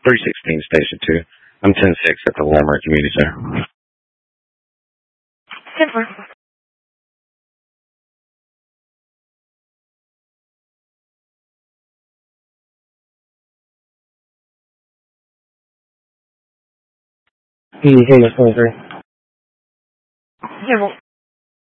316 Station 2. I'm 10-6 at the Walmart Community Center. 10-4. Hey, that's 23. Yeah, well,